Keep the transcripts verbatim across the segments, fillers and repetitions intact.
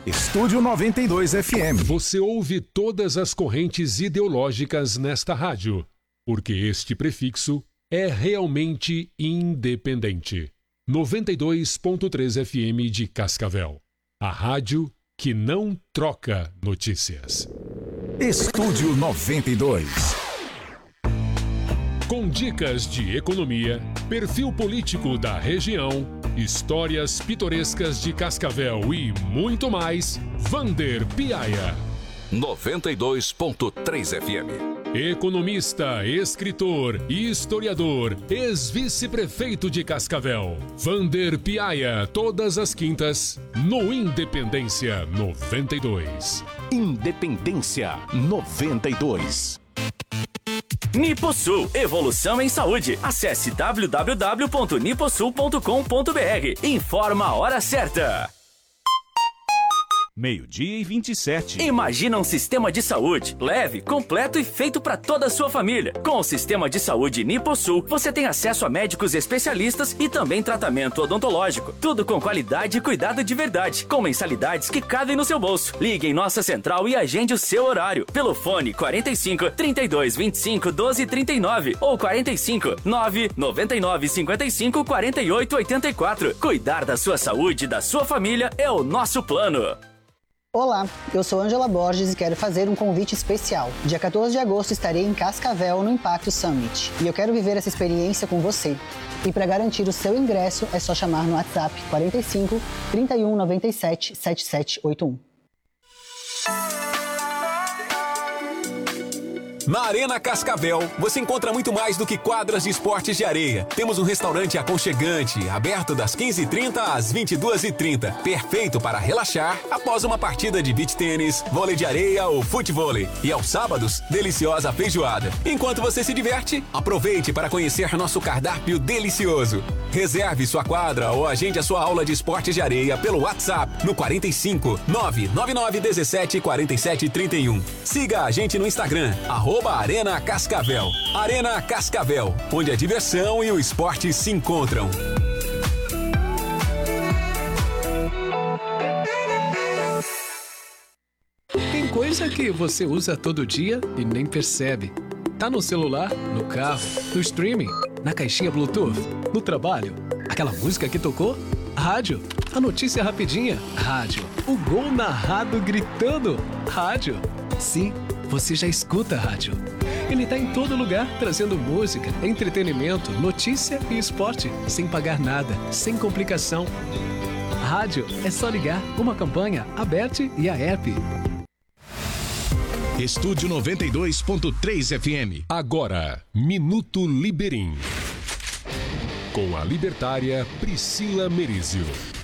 Estúdio noventa e dois F M. Você ouve todas as correntes ideológicas nesta rádio, porque este prefixo é realmente independente. noventa e dois ponto três F M de Cascavel. A rádio que não troca notícias. Estúdio noventa e dois. Com dicas de economia, perfil político da região, histórias pitorescas de Cascavel e muito mais, Vander Piaia. noventa e dois ponto três F M. Economista, escritor e historiador, ex-vice-prefeito de Cascavel, Vander Piaia, todas as quintas, no Independência noventa e dois. Independência noventa e dois. Niposul, evolução em saúde. Acesse w w w ponto niposul ponto com ponto b r. Informa a hora certa. Meio-dia e vinte e sete. Imagina um sistema de saúde leve, completo e feito para toda a sua família. Com o sistema de saúde Niposul, você tem acesso a médicos especialistas e também tratamento odontológico. Tudo com qualidade e cuidado de verdade, com mensalidades que cabem no seu bolso. Ligue em nossa central e agende o seu horário pelo fone quarenta e cinco, trinta e dois, vinte e cinco, doze, trinta e nove ou quarenta e cinco, nove, noventa e nove, cinquenta e cinco, quarenta e oito, oitenta e quatro. Cuidar da sua saúde e da sua família é o nosso plano. Olá, eu sou Ângela Borges e quero fazer um convite especial. Dia quatorze de agosto estarei em Cascavel no Impact Summit e eu quero viver essa experiência com você. E para garantir o seu ingresso é só chamar no WhatsApp quarenta e cinco, trinta e um, noventa e sete, setenta e sete oitenta e um. Na Arena Cascavel, você encontra muito mais do que quadras de esportes de areia. Temos um restaurante aconchegante, aberto das quinze e trinta às vinte e duas e trinta. Perfeito para relaxar após uma partida de beach tênis, vôlei de areia ou futevôlei. E aos sábados, deliciosa feijoada. Enquanto você se diverte, aproveite para conhecer nosso cardápio delicioso. Reserve sua quadra ou agende a sua aula de esportes de areia pelo WhatsApp no quarenta e cinco, nove nove nove um sete, quarenta e sete, trinta e um. Siga a gente no Instagram, arroba Arena Cascavel. Arena Cascavel, onde a diversão e o esporte se encontram. Tem coisa que você usa todo dia e nem percebe. Tá no celular, no carro, no streaming, na caixinha Bluetooth, no trabalho. Aquela música que tocou? Rádio. A notícia rapidinha? Rádio. O gol narrado gritando? Rádio. Sim, você já escuta a rádio. Ele tá em todo lugar, trazendo música, entretenimento, notícia e esporte, sem pagar nada, sem complicação. Rádio é só ligar, uma campanha, a Bet e a app. Estúdio noventa e dois ponto três F M. Agora, Minuto Liberim. Com a libertária Priscila Merizio.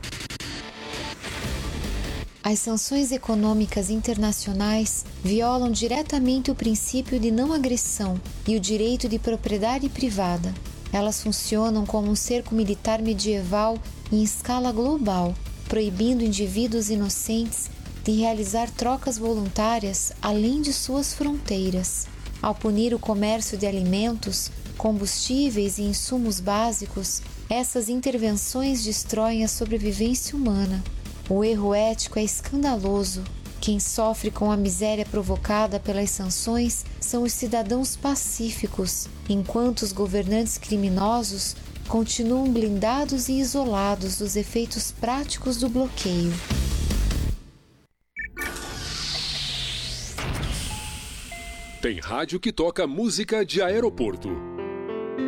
As sanções econômicas internacionais violam diretamente o princípio de não agressão e o direito de propriedade privada. Elas funcionam como um cerco militar medieval em escala global, proibindo indivíduos inocentes de realizar trocas voluntárias além de suas fronteiras. Ao punir o comércio de alimentos, combustíveis e insumos básicos, essas intervenções destroem a sobrevivência humana. O erro ético é escandaloso. Quem sofre com a miséria provocada pelas sanções são os cidadãos pacíficos, enquanto os governantes criminosos continuam blindados e isolados dos efeitos práticos do bloqueio. Tem rádio que toca música de aeroporto.